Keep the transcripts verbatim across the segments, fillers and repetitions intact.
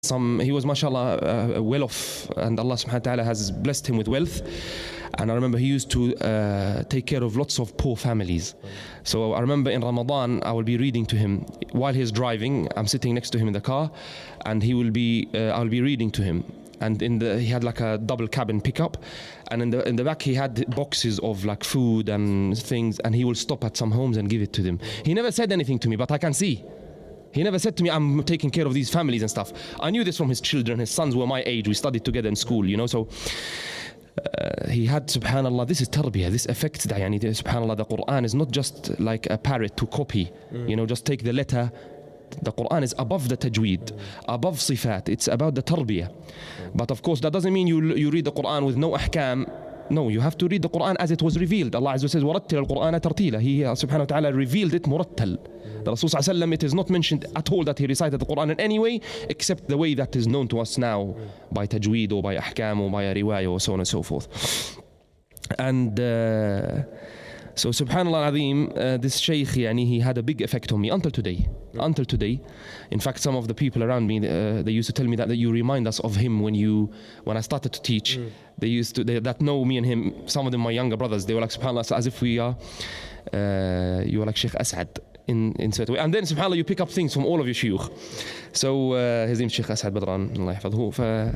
Some, he was mashallah uh, well off, and Allah subhanahu wa ta'ala has blessed him with wealth. And I remember he used to uh, take care of lots of poor families. So I remember in Ramadan I will be reading to him while he's driving. I'm sitting next to him in the car, and he will be uh, I'll be reading to him. And in the he had like a double cabin pickup, and in the in the back he had boxes of like food and things, and he will stop at some homes and give it to them. He never said anything to me, but I can see. He never said to me, I'm taking care of these families and stuff. I knew this from his children. His sons were my age. We studied together in school, you know. So uh, he had, subhanallah, this is tarbiyah. This affects the, yani, subhanallah, the Quran is not just like a parrot to copy. Mm. You know, just take the letter. The Quran is above the tajweed, mm. above sifat. It's about the tarbiyah. Mm. But of course, that doesn't mean you, you read the Quran with no ahkam. No, you have to read the Quran as it was revealed. Allah Azza wa says, وَرَتِّلَ الْقُرْآنَ تَرْتِيلًا. He, subhanahu wa ta'ala, revealed it murattal. The Rasul sallallahu alayhi wa sallam, it is not mentioned at all that he recited the Quran in any way, except the way that is known to us now, by tajweed or by ahkam or by a riwayah or so on and so forth. And uh, so, subhanallah al-azim, uh, this shaykh, yani, he had a big effect on me until today. Until today. In fact, some of the people around me, uh, they used to tell me that, that you remind us of him when you, when I started to teach. Mm. They used to, they, that know me and him, some of them my younger brothers, they were like, subhanallah, as if we are, uh, you are like Sheikh Asad in, in certain way. And then, subhanallah, you pick up things from all of your shuyukh. So, uh, his name is Sheikh Asad Badran, Allah yahfadhu.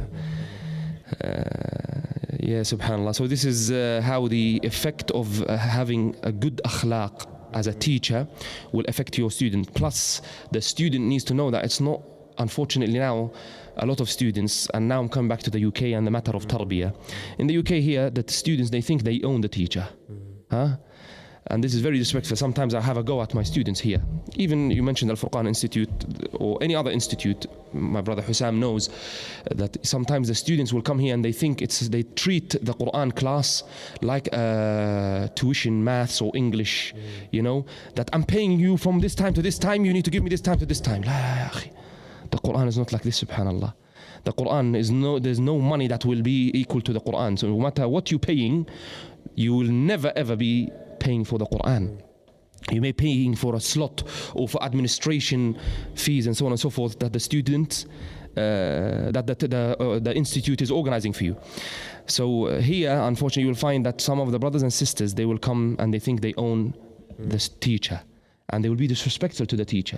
Yeah, subhanallah. So this is uh, how the effect of uh, having a good akhlaq as a teacher will affect your student. Plus, the student needs to know that it's not, unfortunately now, a lot of students, and now I'm coming back to the U K and the matter of tarbiyah. In the U K here, the students, they think they own the teacher. Huh? And this is very disrespectful. Sometimes I have a go at my students here. Even you mentioned Al-Furqan Institute or any other institute, my brother Hussam knows that sometimes the students will come here and they think it's, they treat the Quran class like uh, tuition, maths or English, mm. you know, that I'm paying you from this time to this time, you need to give me this time to this time. La, ya akhi. The Quran is not like this, subhanallah. The Quran is no, there's no money that will be equal to the Quran. So no matter what you're paying, you will never ever be paying for the Quran. You may be paying for a slot or for administration fees and so on and so forth that the student, uh, that the, the, uh, the institute is organizing for you. So uh, here, unfortunately, you will find that some of the brothers and sisters, they will come and they think they own mm. this teacher, and they will be disrespectful to the teacher.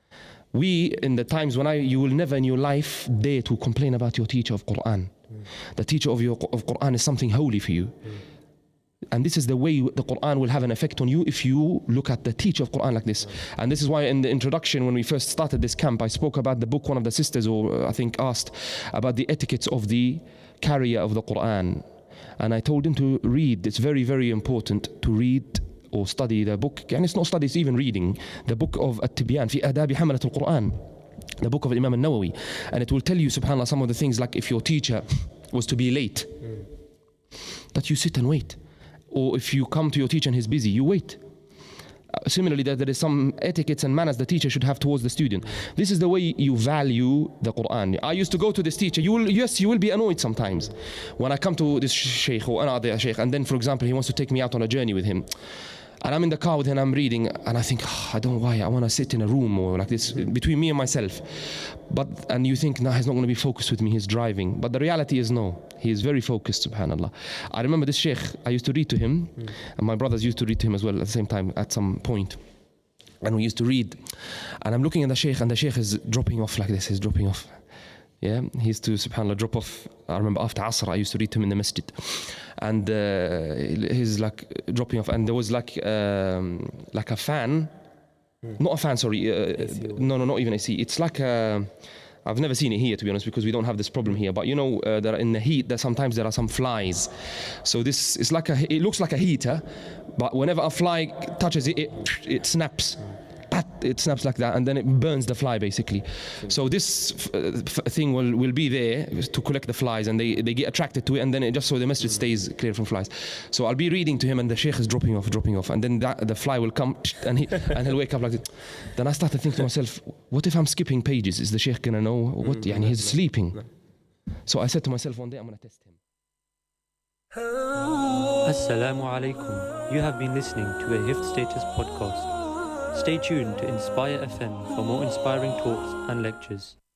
We, in the times when I, you will never in your life dare to complain about your teacher of Quran. Mm. The teacher of your of Quran is something holy for you. Mm. And this is the way the Quran will have an effect on you if you look at the teacher of Quran like this. And this is why in the introduction, when we first started this camp, I spoke about the book one of the sisters, or I think asked about the etiquettes of the carrier of the Quran. And I told him to read. It's very, very important to read or study the book. And it's not study, it's even reading. The book of At-Tibyan fi Adabi Hamalat al-Quran. The book of Imam al-Nawawi. And it will tell you, subhanAllah, some of the things, like if your teacher was to be late, mm. that you sit and wait. Or if you come to your teacher and he's busy, you wait. Uh, similarly, that there is some etiquettes and manners the teacher should have towards the student. This is the way you value the Quran. I used to go to this teacher. You will, yes, you will be annoyed sometimes when I come to this sheikh or another sheikh, and then, for example, he wants to take me out on a journey with him. And I'm in the car with him, I'm reading, and I think, oh, I don't know why, I want to sit in a room or like this, between me and myself. But, and you think, no, he's not going to be focused with me, he's driving. But the reality is, no, he is very focused, subhanAllah. I remember this sheikh, I used to read to him, mm. and my brothers used to read to him as well at the same time, at some point. And we used to read, and I'm looking at the sheikh, and the sheikh is dropping off like this, he's dropping off. Yeah, he used to, subhanAllah, drop off. I remember after Asr, I used to read to him in the masjid. And uh, he's like dropping off. And there was like um, like a fan. Mm. Not a fan, sorry. Uh, no, no, not even A C. It's like a, I've never seen it here, to be honest, because we don't have this problem here. But you know, uh, there in the heat, there sometimes there are some flies. So this is like a, it looks like a heater, but whenever a fly touches it, it, it snaps. It snaps like that, and then it burns the fly basically. So this f- f- thing will, will be there to collect the flies, and they, they get attracted to it, and then it just so the masjid stays clear from flies. So I'll be reading to him, and the sheikh is dropping off, dropping off, and then that, the fly will come, and, he, and he'll wake up like this. Then I started thinking to myself, what if I'm skipping pages? Is the sheikh gonna know? What? Mm, and he's sleeping. So I said to myself one day, I'm gonna test him. Assalamu alaikum. You have been listening to a Hifz Status podcast. Stay tuned to Inspire F M for more inspiring talks and lectures.